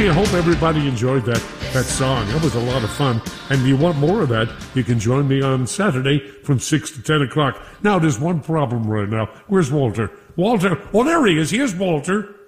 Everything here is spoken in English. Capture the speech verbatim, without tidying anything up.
gee, I hope everybody enjoyed that, that song. That was a lot of fun. And you want more of that, you can join me on Saturday from six to ten o'clock. Now, there's one problem right now. Where's Walter? Walter? Oh, there he is. Here's Walter.